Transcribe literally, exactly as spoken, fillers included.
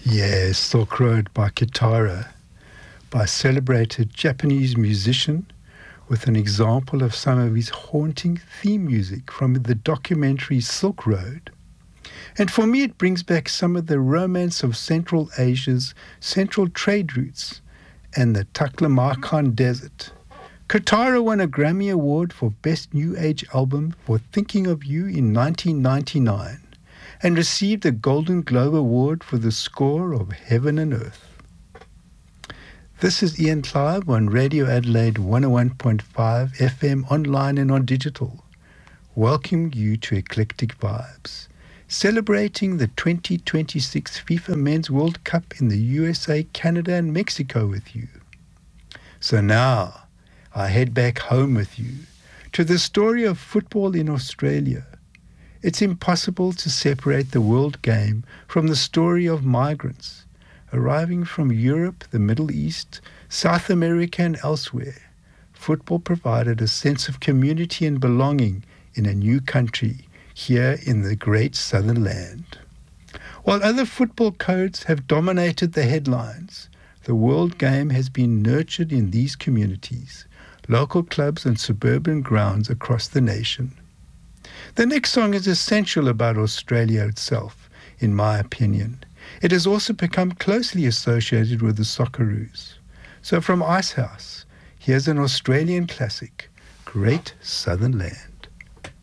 Yes, Silk Road by Kitara, by celebrated Japanese musician, with an example of some of his haunting theme music from the documentary Silk Road. And for me, it brings back some of the romance of Central Asia's central trade routes and the Taklamakan Desert. Kitara won a Grammy Award for Best New Age Album for Thinking of You in nineteen ninety-nine and received a Golden Globe Award for the score of Heaven and Earth. This is Ian Clive on Radio Adelaide one oh one point five F M, online and on digital. Welcome you to Eclectic Vibes, celebrating the twenty twenty-six FIFA Men's World Cup in the U S A, Canada and Mexico with you. So now, I head back home with you to the story of football in Australia. It's impossible to separate the world game from the story of migrants arriving from Europe, the Middle East, South America and elsewhere. Football provided a sense of community and belonging in a new country here in the great southern land. While other football codes have dominated the headlines, the world game has been nurtured in these communities, local clubs and suburban grounds across the nation. The next song is essential about Australia itself, in my opinion. It has also become closely associated with the Socceroos. So from Icehouse, here's an Australian classic, Great Southern Land.